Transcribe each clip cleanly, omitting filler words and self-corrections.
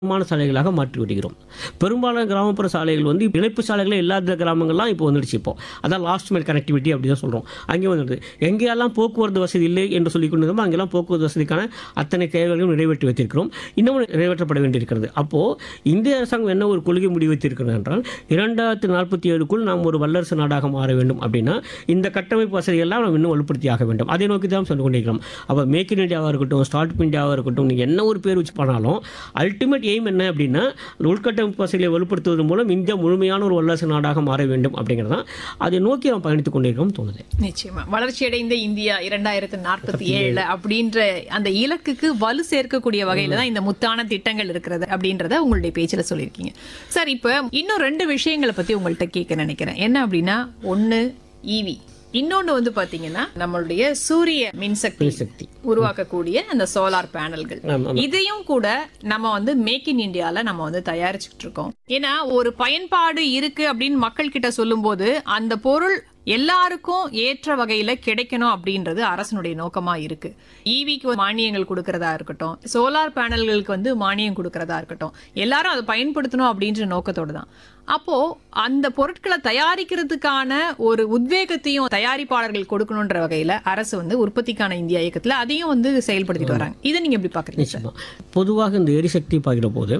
சாலைகளாக மாற்றி வருகிறோம். பெரும்பாலான கிராமப்புற சாலைகள் வந்து இணைப்பு சாலைகளே இல்லாத கிராமங்கள்லாம் இப்போ வந்துடுச்சு. இப்போ அதான் லாஸ்ட் மைல் கனெக்டிவிட்டி அப்படி தான் சொல்கிறோம். அங்கே வந்துடுது. எங்கேயெல்லாம் போக்குவரத்து வசதி இல்லை என்று சொல்லிக் கொண்டிருந்தோமோ அங்கெல்லாம் போக்குவரத்து வசதிக்கான அத்தனை தேவைகளையும் நிறைவேற்றி வைத்திருக்கிறோம். இன்னமும் நிறைவேற்றப்பட வேண்டியிருக்கிறது. அப்போது இந்திய அரசாங்கம் என்ன ஒரு கொள்கை முடிவு வைத்திருக்கிறது என்றால் 2047க்குள் நாம் ஒரு வல்லரசு நாடாக மாற வேண்டும் அப்படின்னா இந்த கட்டமைப்பு வசதியெல்லாம் நாம் இன்னும் வலுப்படுத்தி ஆக வேண்டும். அதை நோக்கி தான் சொல்லி கொண்டிருக்கிறோம். அப்போ மேக் இன் இந்தியாவாக இருக்கட்டும், ஸ்டார்ட் அப் இந்தியாவாக இருக்கட்டும், நீங்கள் என்ன ஒரு பேர் வச்சு பண்ணாலும் அல்டிமேட் எய்ம் என்ன அப்படின்னா உள்கட்டமைப்பு வசதிகளை வலுப்படுத்துவதன் மூலம் இந்தியா முழுமையான ஒரு வல்லரசு நாடாக மாற வேண்டும் அப்படிங்கிறது தான். அதை நோக்கி நாம் பயணித்துக் கொண்டிருக்கிறோம் தோணுது. நிச்சயமா வளர்ச்சியடைந்த இந்தியா 2047 அப்படின்ற அந்த இலக்குக்கு வலு சேர்க்கக்கூடிய வகையில தான் இந்த முத்தான திட்டங்கள் இருக்கிறது அப்படின்றத உங்களுடைய பேச்சில் சொல்லியிருக்கீங்க. சார், இப்போ இன்னும் 2 விஷயங்களை பத்தி உங்கள்கிட்ட கேட்க நினைக்கிறேன். என்ன அப்படின்னா, ஒன்று ஈவி, இன்னொன்று வந்து பாத்தீங்கன்னா நம்மளுடைய சூரிய மின்சக்தி உருவாக்கக்கூடிய அந்த சோலார் பேனல்கள். இதையும் கூட நம்ம வந்து மேக் இன் இந்தியால நம்ம வந்து தயாரிச்சுட்டு இருக்கோம். ஏன்னா ஒரு பயன்பாடு இருக்கு அப்படின்னு மக்கள் கிட்ட சொல்லும் போது அந்த பொருள் எல்லாருக்கும் ஏற்ற வகையில கிடைக்கணும் அப்படின்றது அரசனுடைய நோக்கமா இருக்கு. ஈவிக்கு மானியங்கள் கொடுக்கறதா இருக்கட்டும், சோலார் பேனல்களுக்கு வந்து மானியம் கொடுக்கறதா இருக்கட்டும், எல்லாரும் அதை பயன்படுத்தணும் அப்படின்ற நோக்கத்தோடு தான். அப்போ அந்த பொருட்களை தயாரிக்கிறதுக்கான ஒரு உத்வேகத்தையும் தயாரிப்பாளர்கள் கொடுக்கணுன்ற வகையில அரசு வந்து உற்பத்திக்கான இந்தியா இயக்கத்துல அதையும் வந்து செயல்படுத்திட்டு வராங்க. இதை நீங்க எப்படி பாக்குறீங்க? பொதுவாக இந்த எரிசக்தி பார்க்கிற போது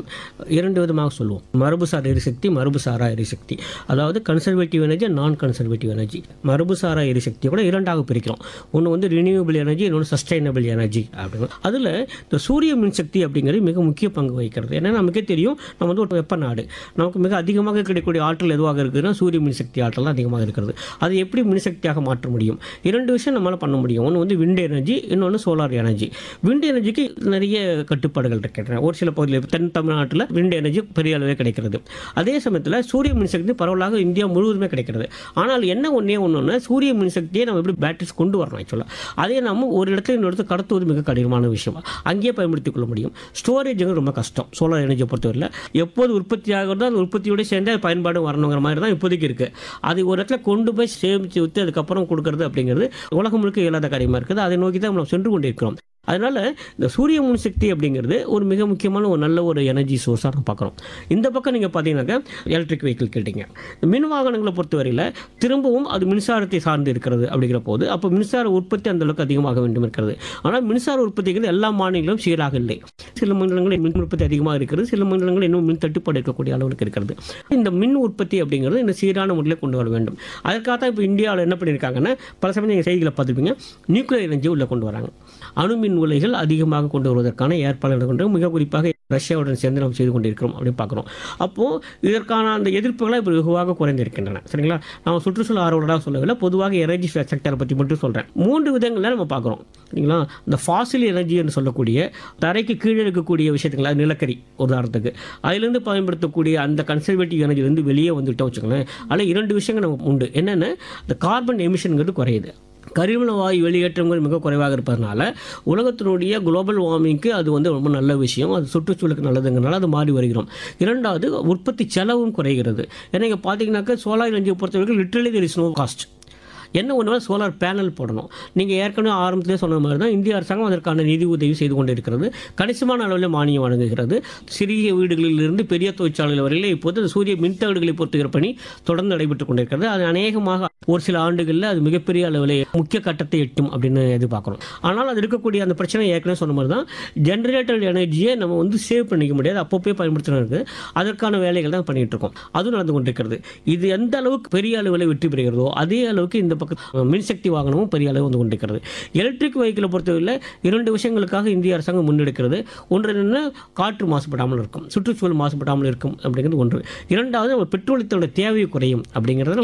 2 விதமாக சொல்லுவோம். மரபுசார் எரிசக்தி, மரபுசாரா எரிசக்தி. அதாவது கன்சர்வேட்டிவ் எனர்ஜி, நான் கன்சர்வேட்டிவ் எனர்ஜி. மரபுசாரா எரிசக்தியை கூட 2ஆக பிரிக்கிறோம். ஒன்று வந்து ரினியூவபிள் எனர்ஜி, இன்னொன்று சஸ்டைனபிள் எனர்ஜி அப்படின்னு. அதில் இந்த சூரிய மின்சக்தி அப்படிங்கிறது மிக முக்கிய பங்கு வகிக்கிறது. ஏன்னா நமக்கே தெரியும், நம்ம வந்து ஒரு வெப்ப நாடு. நமக்கு மிக அதிகமாக கிடைக்கக்கூடிய ஆற்றல் எதுவாக இருக்குதுன்னா சூரிய மின்சக்தி ஆற்றல் தான் அதிகமாக இருக்கிறது. அது எப்படி மின்சக்தியாக மாற்ற முடியும்? 2 விஷயம் நம்மளால் பண்ண முடியும். ஒன்று வந்து விண்ட் எனர்ஜி, இன்னொன்று சோலார் எனர்ஜி. விண்ட் எனர்ஜிக்கு நிறைய கட்டுப்பாடுகள் இருக்கின்றன. ஒரு சில பகுதியில் தென் தமிழ்நாட்டில் விண்ட் எனர்ஜி பெரிய அளவே கிடைக்கிறது. அதே சமயத்தில் சூரிய மின்சக்தி பரவலாக இந்தியா முழுவதுமே கிடைக்கிறது. ஆனால் என்ன ஒன்று சூரிய மின்சக்தியை நம்ம எப்படி பேட்டரிஸ் கொண்டு வரணும் ஆக்சுவலாக. அதே நம்ம ஒரு இடத்துல இன்னொரு இடத்துல கடத்துவது மிக கடினமான விஷயம். அங்கேயே பயன்படுத்திக் கொள்ள முடியும். ஸ்டோரேஜுங்க ரொம்ப கஷ்டம். சோலார் எனர்ஜியை பொறுத்தவரையில் எப்போது உற்பத்தி ஆகிறதோ அந்த உற்பத்தியோடு சேர்ந்து பயன்பாடு வரணுங்கிற மாதிரி தான் இப்போதைக்கு இருக்குது. அது ஒரு இடத்துல கொண்டு போய் சேமித்து விற்று அதுக்கப்புறம் கொடுக்கறது அப்படிங்கிறது உலகம் முழுக்க இயலாத காரியமாக இருக்குது. அதை நோக்கி தான் நம்ம சென்று கொண்டிருக்கிறோம். அதனால் இந்த சூரிய மின்சக்தி அப்படிங்கிறது ஒரு மிக முக்கியமான ஒரு நல்ல ஒரு எனர்ஜி சோர்ஸாக நம்ம பார்க்குறோம். இந்த பக்கம் நீங்கள் பார்த்தீங்கன்னாக்கா எலக்ட்ரிக் வெஹிக்கிள் கேட்டிங்க. மின் வாகனங்களை பொறுத்தவரையில் திரும்பவும் அது மின்சாரத்தை சார்ந்து இருக்கிறது அப்படிங்கிற போது அப்போ மின்சார உற்பத்தி அந்தளவுக்கு அதிகமாக வேண்டும் இருக்கிறது. ஆனால் மின்சார உற்பத்திங்கிறது எல்லா மாநிலங்களும் சீராக இல்லை. சில மாநிலங்களில் மின் உற்பத்தி அதிகமாக இருக்கிறது, சில மாநிலங்களில் இன்னும் மின் தட்டுப்பாடு இருக்கக்கூடிய அளவுக்கு இருக்கிறது. இந்த மின் உற்பத்தி அப்படிங்கிறது இந்த சீரான முறையில் கொண்டு வர வேண்டும். அதற்காக தான் இப்போ இந்தியாவில் என்ன பண்ணியிருக்காங்கன்னா, பல சமயம் நீங்கள் செய்திகளை பார்த்துருப்பீங்க, நியூக்ளியர் எனர்ஜி உள்ளே கொண்டு வராங்க. அணுமின் உலைகள் அதிகமாக கொண்டு வருவதற்கான ஏற்பாடுகள் கொண்டு மிக குறிப்பாக ரஷ்யாவுடன் சேர்ந்து நாம் செய்து கொண்டிருக்கிறோம் அப்படின்னு பார்க்குறோம். அப்போது இதற்கான அந்த எதிர்ப்புகளை இப்போ வெகுவாக குறைந்திருக்கின்றன. சரிங்களா? நான் சுற்றுச்சூழல் ஆர்வலராக சொல்லவில்லை, பொதுவாக எனர்ஜி செக்டரை பற்றி மட்டும் சொல்கிறேன். 3 விதங்களில் நம்ம பார்க்குறோம். சரிங்களா? இந்த ஃபாசில் எனர்ஜி என்று சொல்லக்கூடிய தரைக்கு கீழே இருக்கக்கூடிய விஷயத்துங்களா, நிலக்கரி உதாரணத்துக்கு, அதிலிருந்து பயன்படுத்தக்கூடிய அந்த கன்சர்வேட்டிவ் எனர்ஜிலேருந்து வெளியே வந்துவிட்டோம் வச்சுக்கோங்களேன். அதில் 2 விஷயங்கள் நமக்கு உண்டு. என்னென்ன, இந்த கார்பன் எமிஷன்கிறது குறையுது. கரிமல வாயு வெளியேற்றங்கள் மிக குறைவாக இருப்பதனால உலகத்தினுடைய குளோபல் வார்மிங்க்கு அது வந்து ரொம்ப நல்ல விஷயம். அது சுற்றுச்சூழலுக்கு நல்லதுங்கிறனால அது மாறி வருகிறோம். 2வது, உற்பத்தி செலவும் குறைகிறது. ஏன்னா இங்கே பார்த்தீங்கன்னாக்கா சோலார் எனர்ஜியை பொறுத்தவரைக்கும் literally there is no cost. என்ன ஒன்று, சோலார் பேனல் போடணும். நீங்கள் ஏற்கனவே ஆரம்பத்திலே சொன்ன மாதிரி தான் இந்திய அரசாங்கம் அதற்கான நிதி உதவி செய்து கொண்டு இருக்கிறது. கணிசமான அளவில் மானியம் வழங்குகிறது. சிறிய வீடுகளிலிருந்து பெரிய தொழிற்சாலைகள் வரையில் இப்போது சூரிய மின்தகடுகளை பொறுத்துகிற பணி தொடர்ந்து நடைபெற்றுக் கொண்டிருக்கிறது. அது அநேகமாக ஒரு சில ஆண்டுகளில் அது மிகப்பெரிய அளவில் முக்கிய கட்டத்தை எட்டும் அப்படின்னு எதிர்பார்க்குறோம். ஆனால் அது இருக்கக்கூடிய அந்த பிரச்சனை ஏற்கனவே சொன்ன மாதிரி தான், ஜென்ரேட்டட் எனர்ஜியை நம்ம வந்து சேவ் பண்ணிக்க முடியாது, அப்பப்போ பயன்படுத்தணும் இருக்குது. அதற்கான வேலைகள் தான் பண்ணிகிட்டு இருக்கோம். அதுவும் நடந்து கொண்டிருக்கிறது. இது எந்த அளவுக்கு பெரிய அளவில் வெற்றி பெறுகிறதோ அதே அளவுக்கு இந்த பக்கம் மின்சக்தி வாகனமும் பெரிய அளவு வந்து கொண்டிருக்கிறது. எலக்ட்ரிக் வெஹிக்கிளை பொறுத்தவரையில் 2 விஷயங்களுக்காக இந்திய அரசாங்கம் முன்னெடுக்கிறது. ஒன்று என்னென்னா, காற்று மாசுபடாமல் இருக்கும், சுற்றுச்சூழல் மாசுபடாமல் இருக்கும் அப்படிங்கிறது ஒன்று. 2வது, பெட்ரோலியத்தோட தேவை குறையும் அப்படிங்கிறது.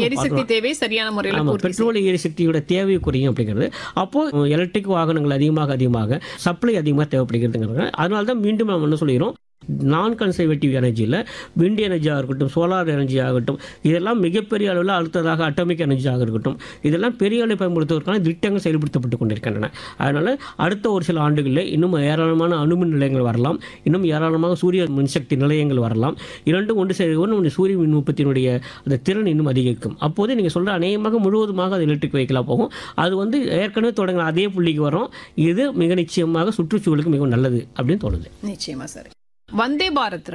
பெட்ரோல் எரிசக்தியோட தேவை குறையும் அப்படிங்கிறது. அப்போ எலக்ட்ரிக் வாகனங்கள் அதிகமாக சப்ளை அதிகமாக தேவைப்படுகிறதுங்கிறது. அதனால தான் மீண்டும் நம்ம என்ன சொல்லிடுறோம், நான் கன்சர்வேட்டிவ் எனர்ஜியில் விண்ட் எனர்ஜியாக இருக்கட்டும், சோலார் எனர்ஜி ஆகட்டும், இதெல்லாம் மிகப்பெரிய அளவில் அடுத்ததாக அட்டாமிக் எனர்ஜியாக இருக்கட்டும், இதெல்லாம் பெரிய அளவில் பயன்படுத்துவதற்கான திட்டங்கள் செயல்படுத்தப்பட்டு கொண்டிருக்கின்றன. அதனால் அடுத்த ஒரு சில ஆண்டுகளில் இன்னும் ஏராளமான அணுமின் நிலையங்கள் வரலாம், இன்னும் ஏராளமாக சூரிய மின்சக்தி நிலையங்கள் வரலாம். 2ம் ஒன்று சேர்ந்து சூரிய மின் உற்பத்தியினுடைய அந்த திறன் இன்னும் அதிகரிக்கும். அப்போது நீங்கள் சொல்கிற அநேகமாக முழுவதுமாக அது எலக்ட்ரிக் வெஹிக்கிளாக போகும். அது வந்து ஏற்கனவே தொடங்கின அதே புள்ளிக்கு வரும். இது மிக நிச்சயமாக சுற்றுச்சூழலுக்கு மிகவும் நல்லது அப்படின்னு தோணுது. நிச்சயமா சார். வந்தே பாரத்